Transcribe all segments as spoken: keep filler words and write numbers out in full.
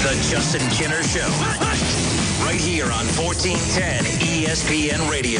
The Justin Kinner Show. Right here on fourteen ten E S P N Radio.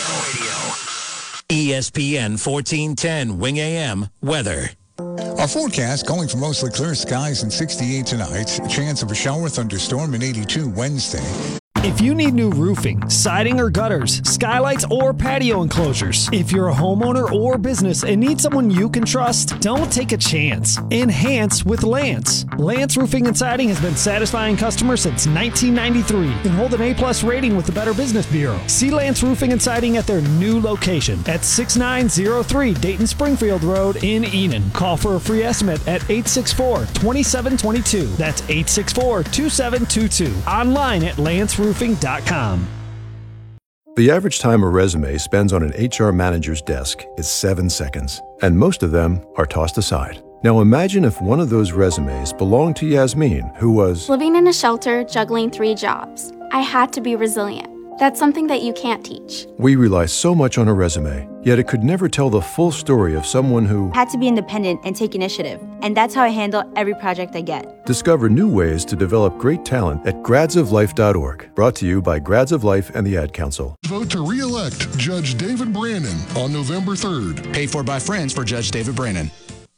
E S P N fourteen ten Wing A M weather. Our forecast calling for mostly clear skies and sixty-eight tonight. A chance of a shower thunderstorm in eighty-two Wednesday. If you need new roofing, siding or gutters, skylights or patio enclosures, if you're a homeowner or business and need someone you can trust, don't take a chance. Enhance with Lance. Lance Roofing and Siding has been satisfying customers since nineteen ninety-three and hold an A-plus rating with the Better Business Bureau. See Lance Roofing and Siding at their new location at six nine zero three Dayton Springfield Road in Enon. Call for a free estimate at eight six four, two seven two two. That's eight six four, two seven two two. Online at lance roofing dot com. The average time a resume spends on an H R manager's desk is seven seconds, and most of them are tossed aside. Now imagine if one of those resumes belonged to Yasmin, who was living in a shelter, juggling three jobs. I had to be resilient. That's something that you can't teach. We rely so much on a resume, yet it could never tell the full story of someone who had to be independent and take initiative. And that's how I handle every project I get. Discover new ways to develop great talent at grads of life dot org. Brought to you by Grads of Life and the Ad Council. Vote to re-elect Judge David Brannon on November third. Paid for by friends for Judge David Brannon.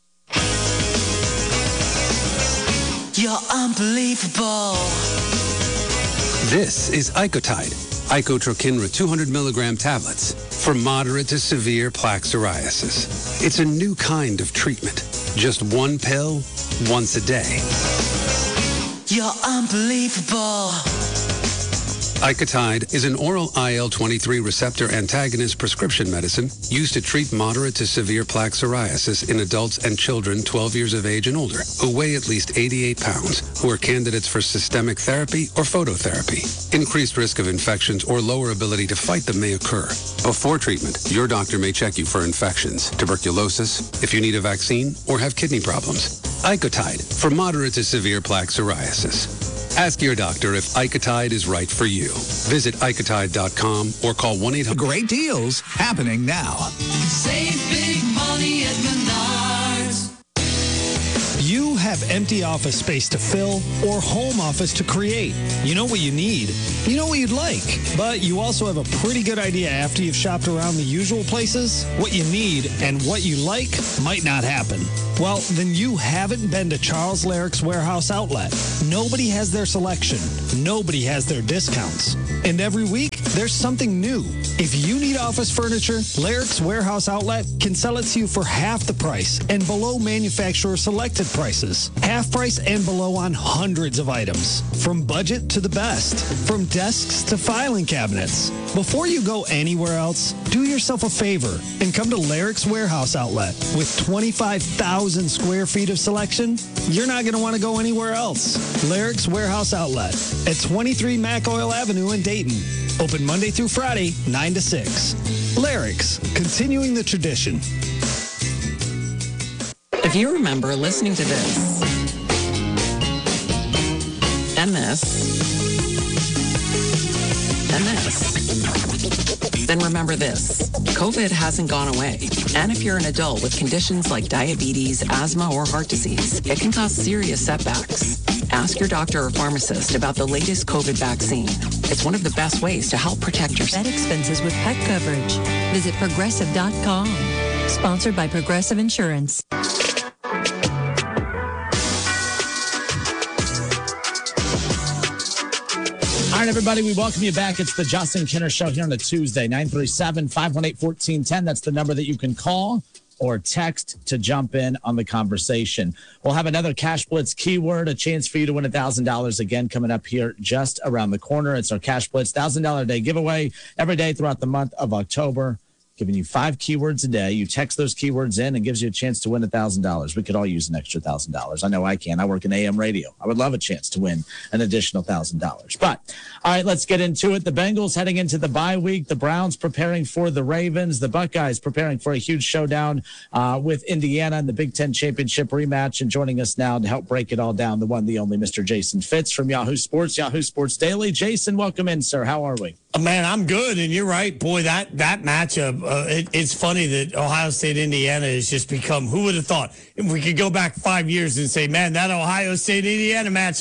You're unbelievable. This is Icotide. Icotrokinra two hundred milligram tablets for moderate to severe plaque psoriasis. It's a new kind of treatment. Just one pill, once a day. You're unbelievable. Icotide is an oral I L twenty-three receptor antagonist prescription medicine used to treat moderate to severe plaque psoriasis in adults and children twelve years of age and older who weigh at least eighty-eight pounds, who are candidates for systemic therapy or phototherapy. Increased risk of infections or lower ability to fight them may occur. Before treatment, your doctor may check you for infections, tuberculosis, if you need a vaccine, or have kidney problems. Icotide for moderate to severe plaque psoriasis. Ask your doctor if Icotide is right for you. Visit Icotide dot com or call one eight hundred. Great deals happening now. Save big money at Menards. You have empty office space to fill or home office to create. You know what you need. You know what you'd like. But you also have a pretty good idea after you've shopped around the usual places. What you need and what you like might not happen. Well, then you haven't been to Charles Larrick's Warehouse Outlet. Nobody has their selection. Nobody has their discounts. And every week, there's something new. If you need office furniture, Larrick's Warehouse Outlet can sell it to you for half the price and below manufacturer selected prices. Half price and below on hundreds of items. From budget to the best. From desks to filing cabinets. Before you go anywhere else, do yourself a favor and come to Larrick's Warehouse Outlet. With twenty-five thousand square feet of selection, you're not going to want to go anywhere else. Larrick's Warehouse Outlet at twenty-three Mac Oil Avenue in Dayton. Open Monday through Friday, nine to six. Larrick's, continuing the tradition. If you remember listening to this and this and this, then remember this. COVID hasn't gone away. And if you're an adult with conditions like diabetes, asthma, or heart disease, it can cause serious setbacks. Ask your doctor or pharmacist about the latest COVID vaccine. It's one of the best ways to help protect your pet expenses with pet coverage. Visit progressive dot com. Sponsored by Progressive Insurance. All right, everybody, we welcome you back. It's the Justin Kinner Show here on a Tuesday, nine three seven, five one eight, one four one zero. That's the number that you can call or text to jump in on the conversation. We'll have another Cash Blitz keyword, a chance for you to win one thousand dollars again coming up here just around the corner. It's our Cash Blitz one thousand dollars a day giveaway every day throughout the month of October. Giving you five keywords a day. You text those keywords in and gives you a chance to win one thousand dollars. We could all use an extra one thousand dollars. I know I can. I work in A M radio. I would love a chance to win an additional one thousand dollars. But, all right, let's get into it. The Bengals heading into the bye week. The Browns preparing for the Ravens. The Buckeyes preparing for a huge showdown uh, with Indiana in the Big Ten Championship rematch. And joining us now to help break it all down, the one, the only Mister Jason Fitz from Yahoo Sports, Yahoo Sports Daily. Jason, welcome in, sir. How are we? Man, I'm good, and you're right. Boy, that, that matchup, uh, it, it's funny that Ohio State, Indiana has just become, who would have thought? If we could go back five years and say, man, that Ohio State, Indiana matchup,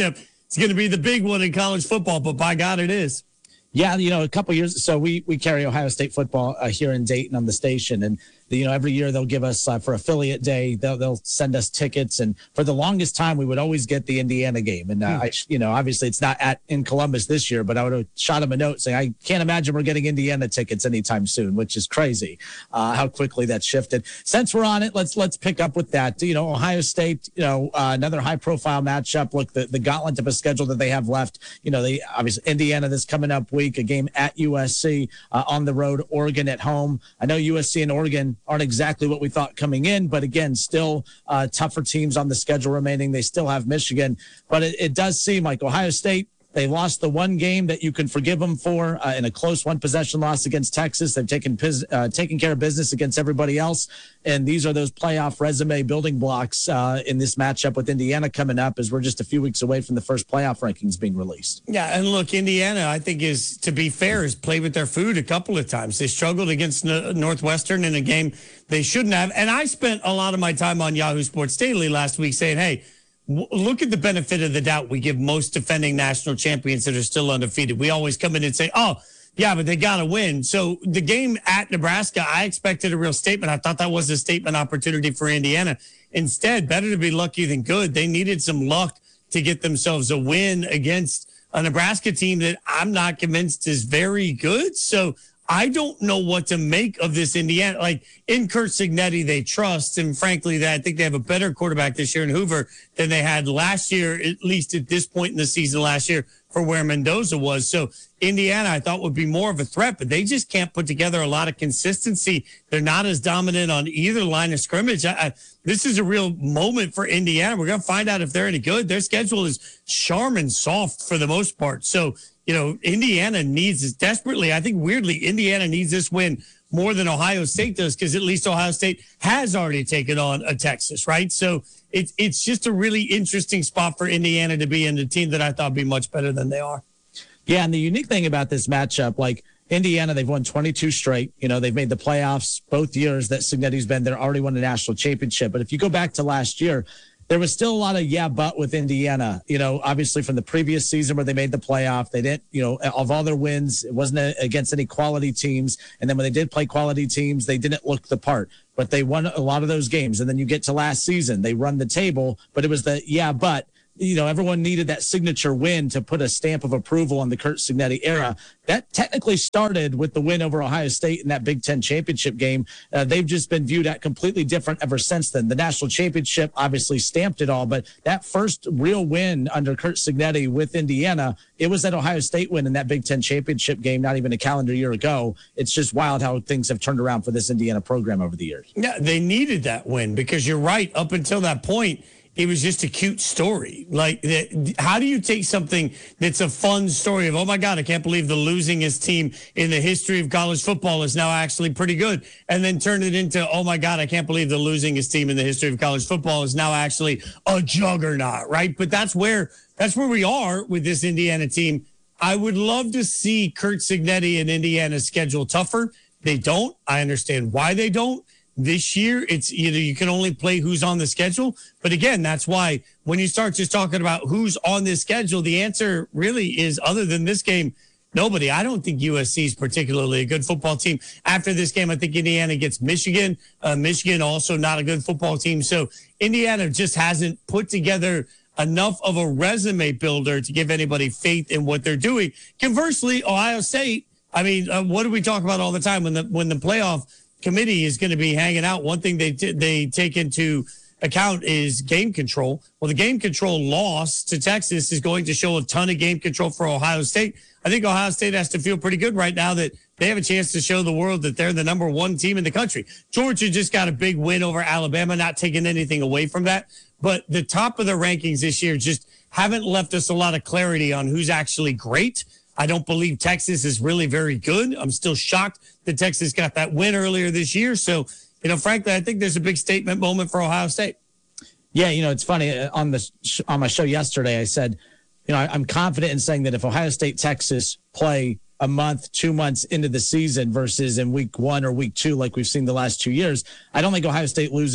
it's going to be the big one in college football, but by God, it is. Yeah, you know, a couple years. So we we carry Ohio State football uh, here in Dayton on the station, and you know, every year they'll give us uh, for affiliate day, they'll they'll send us tickets, and for the longest time we would always get the Indiana game, and uh, hmm. I, you know, obviously it's not at in Columbus this year, but I would have shot him a note saying I can't imagine we're getting Indiana tickets anytime soon, which is crazy uh, how quickly that shifted. Since we're on it, let's let's pick up with that. You know, Ohio State, you know, uh, another high profile matchup. Look, the the gauntlet of a schedule that they have left. You know, they obviously Indiana this coming up week, a game at U S C uh, on the road, Oregon at home. I know U S C and Oregon aren't exactly what we thought coming in, but again, still uh, tougher teams on the schedule remaining. They still have Michigan, but it, it does seem like Ohio State, they lost the one game that you can forgive them for uh, in a close one possession loss against Texas. They've taken uh, taken care of business against everybody else. And these are those playoff resume building blocks uh, in this matchup with Indiana coming up, as we're just a few weeks away from the first playoff rankings being released. Yeah, and look, Indiana, I think is, to be fair, has played with their food a couple of times. They struggled against Northwestern in a game they shouldn't have. And I spent a lot of my time on Yahoo Sports Daily last week saying, hey, look at the benefit of the doubt we give most defending national champions that are still undefeated. We always come in and say, oh, yeah, but they got to win. So the game at Nebraska, I expected a real statement. I thought that was a statement opportunity for Indiana. Instead, better to be lucky than good. They needed some luck to get themselves a win against a Nebraska team that I'm not convinced is very good. So I don't know what to make of this Indiana. Like, in Curt Cignetti, they trust, and frankly, that I think they have a better quarterback this year in Hoover than they had last year, at least at this point in the season last year, for where Mendoza was. So Indiana, I thought, would be more of a threat, but they just can't put together a lot of consistency. They're not as dominant on either line of scrimmage. I, I, this is a real moment for Indiana. We're going to find out if they're any good. Their schedule is Charmin soft for the most part. So, you know, Indiana needs this desperately. I think, weirdly, Indiana needs this win more than Ohio State does, because at least Ohio State has already taken on a Texas, right? So it's it's just a really interesting spot for Indiana to be in, a team that I thought would be much better than they are. Yeah, and the unique thing about this matchup, like Indiana, they've won twenty-two straight. You know, they've made the playoffs both years that Cignetti's been there, already won a national championship. But if you go back to last year, there was still a lot of yeah, but with Indiana, you know, obviously from the previous season where they made the playoff, they didn't, you know, of all their wins, it wasn't against any quality teams. And then when they did play quality teams, they didn't look the part, but they won a lot of those games. And then you get to last season, they run the table, but it was the yeah, but. You know, everyone needed that signature win to put a stamp of approval on the Curt Cignetti era. That technically started with the win over Ohio State in that Big Ten championship game. Uh, they've just been viewed at completely different ever since then. The national championship obviously stamped it all, but that first real win under Curt Cignetti with Indiana, it was that Ohio State win in that Big Ten championship game, not even a calendar year ago. It's just wild how things have turned around for this Indiana program over the years. Yeah, they needed that win, because you're right. Up until that point, it was just a cute story. Like, how do you take something that's a fun story of, oh my God, I can't believe the losingest team in the history of college football is now actually pretty good, and then turn it into, oh my God, I can't believe the losingest team in the history of college football is now actually a juggernaut, right? But that's where that's where we are with this Indiana team. I would love to see Curt Cignetti and Indiana's schedule tougher. They don't. I understand why they don't. This year, it's either you can only play who's on the schedule. But again, that's why when you start just talking about who's on this schedule, the answer really is, other than this game, nobody. I don't think U S C is particularly a good football team. After this game, I think Indiana gets Michigan. Uh, Michigan also not a good football team. So Indiana just hasn't put together enough of a resume builder to give anybody faith in what they're doing. Conversely, Ohio State, I mean, uh, what do we talk about all the time when the when the playoff committee is going to be hanging out? One thing they t- they take into account is game control. Well, the game control loss to Texas is going to show a ton of game control for Ohio State. I think Ohio State has to feel pretty good right now that they have a chance to show the world that they're the number one team in the country. Georgia just got a big win over Alabama, not taking anything away from that. But the top of the rankings this year just haven't left us a lot of clarity on who's actually great. I don't believe Texas is really very good. I'm still shocked that Texas got that win earlier this year. So, you know, frankly, I think there's a big statement moment for Ohio State. Yeah, you know, it's funny. On the on my show yesterday, I said, you know, I'm confident in saying that if Ohio State, Texas play a month, two months into the season versus in week one or week two, like we've seen the last two years, I don't think Ohio State loses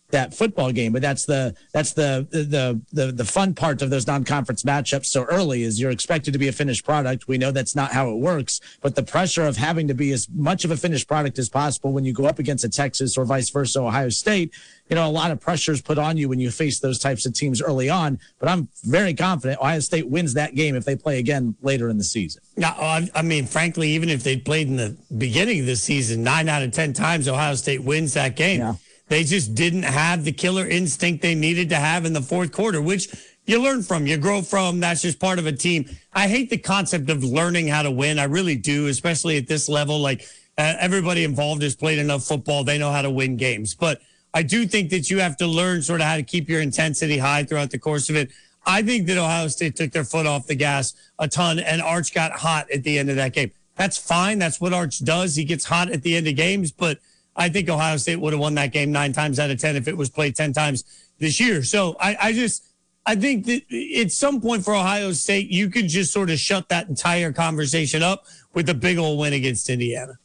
that football game. But that's the that's the the the the fun part of those non-conference matchups so early is you're expected to be a finished product. We know that's not how it works, but the pressure of having to be as much of a finished product as possible when you go up against a Texas or vice versa, Ohio State, you know, a lot of pressure is put on you when you face those types of teams early on. But I'm very confident Ohio State wins that game if they play again later in the season. Now, I mean, frankly, even if they played in the beginning of the season, nine out of ten times Ohio State wins that game. Yeah. They just didn't have the killer instinct they needed to have in the fourth quarter, which you learn from, you grow from. That's just part of a team. I hate the concept of learning how to win. I really do, especially at this level. Like uh, everybody involved has played enough football. They know how to win games. But I do think that you have to learn sort of how to keep your intensity high throughout the course of it. I think that Ohio State took their foot off the gas a ton, and Arch got hot at the end of that game. That's fine. That's what Arch does. He gets hot at the end of games, but I think Ohio State would have won that game nine times out of ten if it was played ten times this year. So I, I just, I think that at some point for Ohio State, you could just sort of shut that entire conversation up with a big old win against Indiana.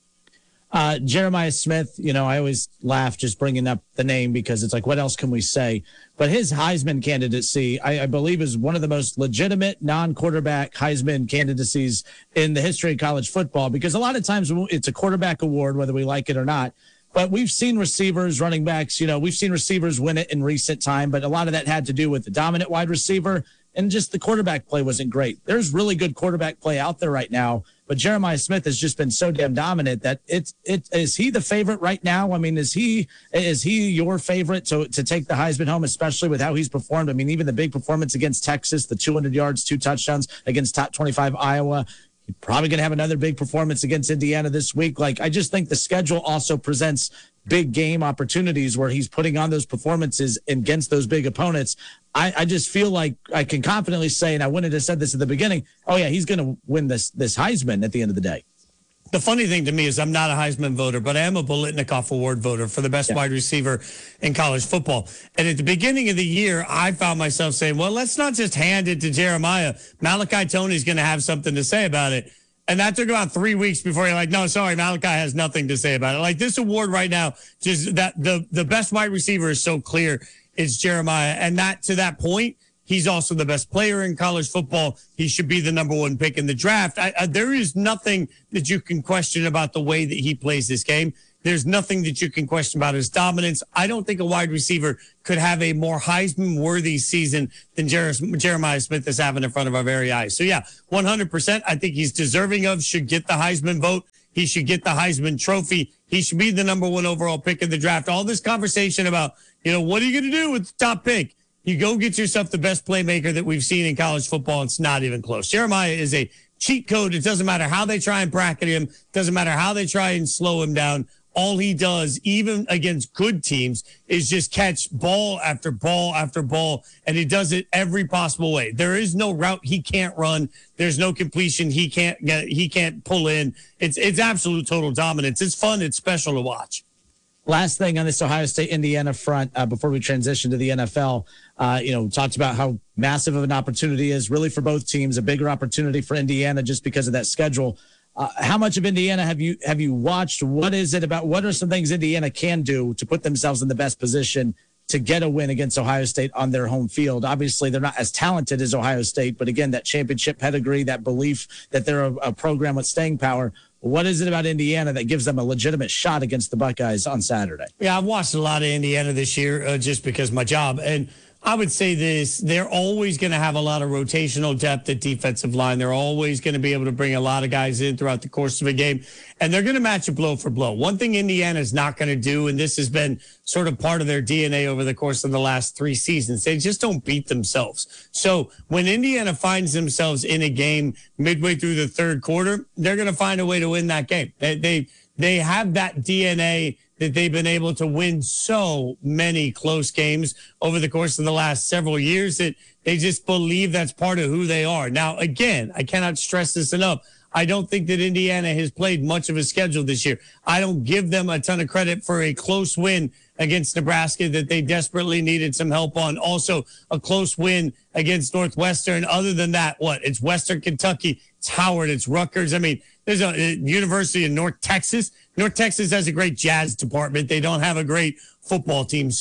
Uh, Jeremiah Smith, you know, I always laugh just bringing up the name because it's like, what else can we say? But his Heisman candidacy, I, I believe, is one of the most legitimate non-quarterback Heisman candidacies in the history of college football, because a lot of times it's a quarterback award, whether we like it or not. But we've seen receivers, running backs, you know, we've seen receivers win it in recent time, but a lot of that had to do with the dominant wide receiver and just the quarterback play wasn't great. There's really good quarterback play out there right now, but Jeremiah Smith has just been so damn dominant that it's it is he the favorite right now? I mean, is he is he your favorite to to take the Heisman home, especially with how he's performed? I mean, even the big performance against Texas, the two hundred yards, two touchdowns against top twenty-five Iowa. He's probably going to have another big performance against Indiana this week. Like, I just think the schedule also presents big game opportunities where he's putting on those performances against those big opponents. I, I just feel like I can confidently say, and I wouldn't have said this at the beginning, oh, yeah, he's going to win this this Heisman at the end of the day. The funny thing to me is I'm not a Heisman voter, but I am a Biletnikoff Award voter for the best yeah. wide receiver in college football. And at the beginning of the year, I found myself saying, well, let's not just hand it to Jeremiah. Malachi Tony's going to have something to say about it. And that took about three weeks before you're like, no, sorry, Malachi has nothing to say about it. Like this award right now, just that the, the best wide receiver is so clear. It's Jeremiah. And that to that point, he's also the best player in college football. He should be the number one pick in the draft. I, I, there is nothing that you can question about the way that he plays this game. There's nothing that you can question about his dominance. I don't think a wide receiver could have a more Heisman-worthy season than Jer- Jeremiah Smith is having in front of our very eyes. So, yeah, one hundred percent. I think he's deserving of, should get the Heisman vote. He should get the Heisman trophy. He should be the number one overall pick in the draft. All this conversation about, you know, what are you going to do with the top pick? You go get yourself the best playmaker that we've seen in college football. It's not even close. Jeremiah is a cheat code. It doesn't matter how they try and bracket him. It doesn't matter how they try and slow him down. All he does, even against good teams, is just catch ball after ball after ball, and he does it every possible way. There is no route he can't run. There's no completion he can't get. He can't pull in. It's it's absolute total dominance. It's fun. It's special to watch. Last thing on this Ohio State-Indiana front uh, before we transition to the N F L, uh, you know, talked about how massive of an opportunity is really for both teams, a bigger opportunity for Indiana just because of that schedule. Uh, how much of Indiana have you have you watched? What is it about? What are some things Indiana can do to put themselves in the best position to get a win against Ohio State on their home field? Obviously, they're not as talented as Ohio State, but again, that championship pedigree, that belief that they're a, a program with staying power. What is it about Indiana that gives them a legitimate shot against the Buckeyes on Saturday? Yeah, I've watched a lot of Indiana this year uh, just because of my job. And I would say this, they're always going to have a lot of rotational depth at defensive line. They're always going to be able to bring a lot of guys in throughout the course of a game, and they're going to match it blow for blow. One thing Indiana is not going to do, and this has been sort of part of their D N A over the course of the last three seasons, they just don't beat themselves. So when Indiana finds themselves in a game midway through the third quarter, they're going to find a way to win that game. They, they, they have that D N A that they've been able to win so many close games over the course of the last several years that they just believe that's part of who they are. Now, again, I cannot stress this enough. I don't think that Indiana has played much of a schedule this year. I don't give them a ton of credit for a close win against Nebraska that they desperately needed some help on. Also, a close win against Northwestern. Other than that, what? It's Western Kentucky. It's Howard. It's Rutgers. I mean, there's a, a university in North Texas. North Texas has a great jazz department. They don't have a great football team. So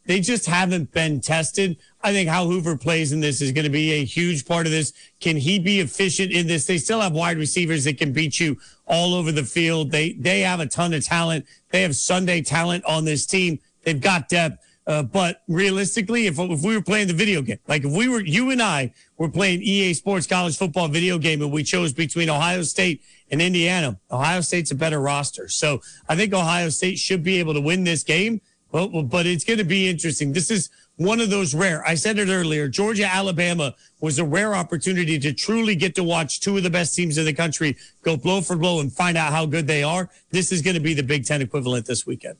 They just haven't been tested. I think how Hoover plays in this is going to be a huge part of this. Can he be efficient in this? They still have wide receivers that can beat you all over the field. They they have a ton of talent. They have Sunday talent on this team. They've got depth. Uh, but realistically, if, if we were playing the video game, like if we were, you and I were playing E A Sports college football video game and we chose between Ohio State and Indiana, Ohio State's a better roster. So I think Ohio State should be able to win this game, but, but it's going to be interesting. This is one of those rare, I said it earlier, Georgia, Alabama was a rare opportunity to truly get to watch two of the best teams in the country go blow for blow and find out how good they are. This is going to be the Big Ten equivalent this weekend.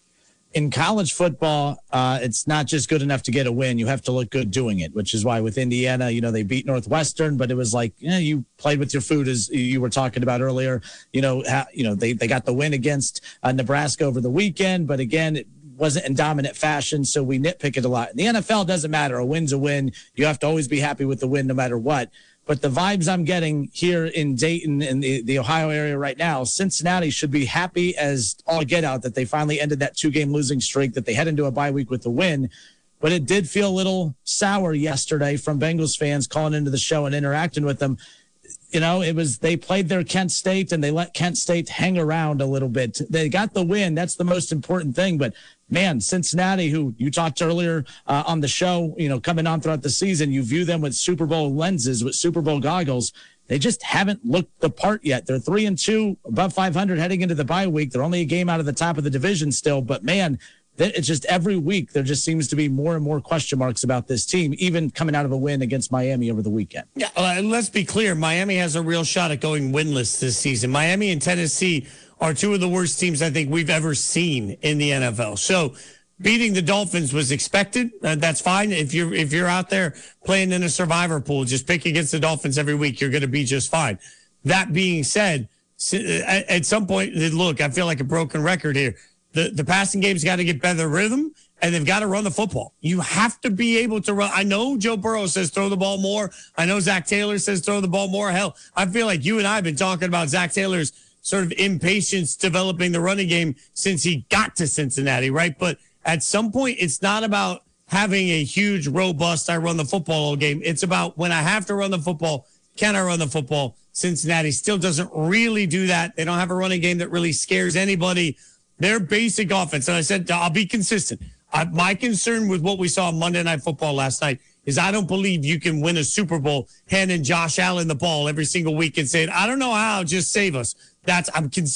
In college football, uh, it's not just good enough to get a win. You have to look good doing it, which is why with Indiana, you know, they beat Northwestern, but it was like, you know, you played with your food, as you were talking about earlier. You know, ha, you know they, they got the win against uh, Nebraska over the weekend, but again, it wasn't in dominant fashion, so we nitpick it a lot. In the N F L, it doesn't matter. A win's a win. You have to always be happy with the win no matter what. But the vibes I'm getting here in Dayton and the, the Ohio area right now, Cincinnati should be happy as all get out that they finally ended that two-game losing streak, that they head into a bye week with the win. But it did feel a little sour yesterday from Bengals fans calling into the show and interacting with them. You know, it was they played their Kent State and they let Kent State hang around a little bit. They got the win. That's the most important thing. But, man, Cincinnati, who you talked earlier uh, on the show, you know, coming on throughout the season, you view them with Super Bowl lenses, with Super Bowl goggles. They just haven't looked the part yet. They're three and two, above five hundred heading into the bye week. They're only a game out of the top of the division still. But, man, it's just every week there just seems to be more and more question marks about this team, even coming out of a win against Miami over the weekend. Yeah, uh, let's be clear. Miami has a real shot at going winless this season. Miami and Tennessee are two of the worst teams I think we've ever seen in the N F L. So beating the Dolphins was expected. Uh, that's fine. If you're if you're out there playing in a survivor pool, just pick against the Dolphins every week. You're going to be just fine. That being said, at some point, look, I feel like a broken record here. The, the passing game's got to get better rhythm, and they've got to run the football. You have to be able to run. I know Joe Burrow says throw the ball more. I know Zach Taylor says throw the ball more. Hell, I feel like you and I have been talking about Zach Taylor's sort of impatience developing the running game since he got to Cincinnati, right? But at some point, it's not about having a huge, robust, I run the football all game. It's about when I have to run the football, can I run the football? Cincinnati still doesn't really do that. They don't have a running game that really scares anybody. Their basic offense, and I said, I'll be consistent. I, my concern with what we saw on Monday Night Football last night is I don't believe you can win a Super Bowl handing Josh Allen the ball every single week and saying, I don't know how, just save us. That's I'm concerned.